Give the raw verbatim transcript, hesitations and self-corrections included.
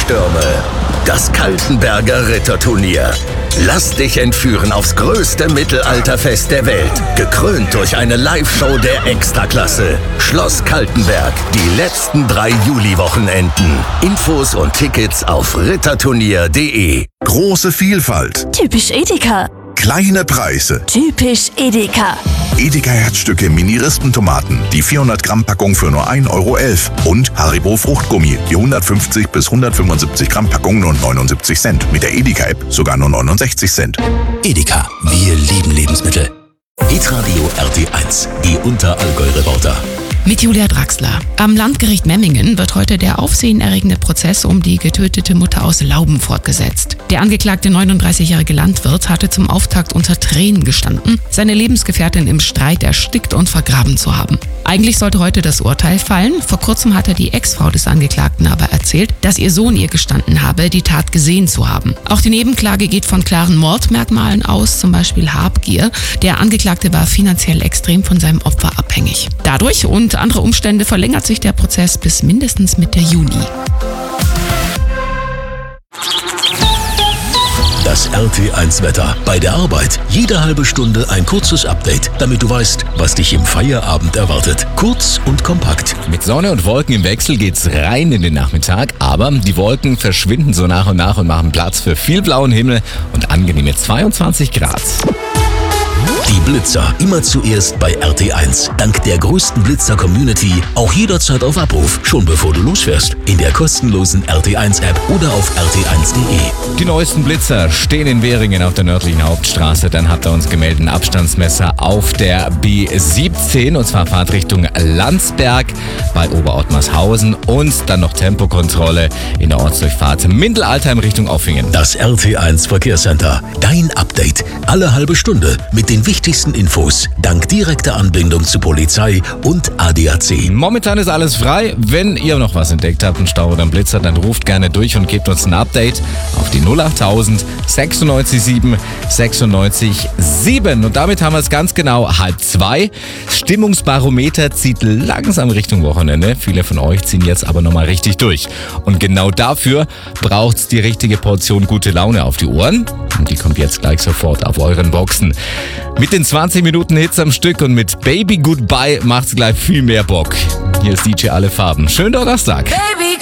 Stürme. Das Kaltenberger Ritterturnier. Lass dich entführen aufs größte Mittelalterfest der Welt. Gekrönt durch eine Live-Show der Extraklasse. Schloss Kaltenberg. Die letzten drei Juli-Wochenenden. Infos und Tickets auf ritterturnier punkt de. Große Vielfalt. Typisch Edeka. Kleine Preise. Typisch Edeka. Edeka Herzstücke Mini-Rispentomaten. Die vierhundert Gramm Packung für nur ein Euro elf. Und Haribo Fruchtgummi. Die hundertfünfzig bis hundertfünfundsiebzig Gramm Packung nur neunundsiebzig Cent. Mit der Edeka-App sogar nur neunundsechzig Cent. Edeka, wir lieben Lebensmittel. Hitradio R T eins, die Unterallgäu-Reporter. Mit Julia Draxler. Am Landgericht Memmingen wird heute der aufsehenerregende Prozess um die getötete Mutter aus Lauben fortgesetzt. Der angeklagte neununddreißigjährige Landwirt hatte zum Auftakt unter Tränen gestanden, seine Lebensgefährtin im Streit erstickt und vergraben zu haben. Eigentlich sollte heute das Urteil fallen. Vor kurzem hatte die Ex-Frau des Angeklagten aber erzählt, dass ihr Sohn ihr gestanden habe, die Tat gesehen zu haben. Auch die Nebenklage geht von klaren Mordmerkmalen aus, zum Beispiel Habgier. Der Angeklagte war finanziell extrem von seinem Opfer abhängig. Dadurch und andere Umstände verlängert sich der Prozess bis mindestens Mitte Juni. Das R T eins Wetter. Bei der Arbeit jede halbe Stunde ein kurzes Update, damit du weißt, was dich im Feierabend erwartet. Kurz und kompakt. Mit Sonne und Wolken im Wechsel geht's rein in den Nachmittag, aber die Wolken verschwinden so nach und nach und machen Platz für viel blauen Himmel und angenehme zweiundzwanzig Grad. Die Blitzer immer zuerst bei R T eins. Dank der größten Blitzer-Community auch jederzeit auf Abruf, schon bevor du losfährst. In der kostenlosen R T eins App oder auf r t eins punkt de. Die neuesten Blitzer stehen in Währingen auf der nördlichen Hauptstraße. Dann hat er uns gemeldet ein Abstandsmesser auf der B siebzehn und zwar Fahrtrichtung Landsberg bei Oberottmarshausen und dann noch Tempokontrolle in der Ortsdurchfahrt Mindelaltheim Richtung Offingen. Das R T eins Verkehrscenter. Dein Update. Alle halbe Stunde mit den wichtigsten Infos. Dank direkter Anbindung zu Polizei und A D A C. Momentan ist alles frei. Wenn ihr noch was entdeckt habt, einen Stau oder einen Blitzer, dann ruft gerne durch und gebt uns ein Update auf die null achttausend sechsundneunzig sieben sechsundneunzig sieben. Und damit haben wir es ganz genau halb zwei. Stimmungsbarometer zieht langsam Richtung Wochenende. Viele von euch ziehen jetzt aber nochmal richtig durch. Und genau dafür braucht es die richtige Portion gute Laune auf die Ohren. Und die kommt jetzt gleich sofort auf euren Boxen. Mit den zwanzig Minuten Hits am Stück und mit Baby Goodbye macht's gleich viel mehr Bock. Hier ist D J Alle Farben. Schönen Donnerstag. Baby.